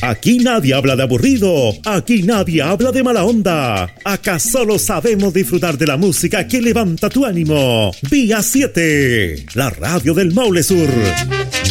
Aquí nadie habla de aburrido, aquí nadie habla de mala onda. Acá solo sabemos disfrutar de la música que levanta tu ánimo. Vía 7, la radio del Maule Sur.